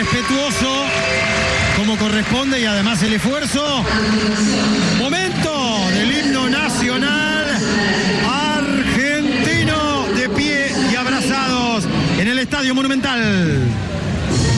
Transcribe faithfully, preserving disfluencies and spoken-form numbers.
respetuoso como corresponde y además el esfuerzo. Momento del himno nacional argentino de pie y abrazados en el Estadio Monumental.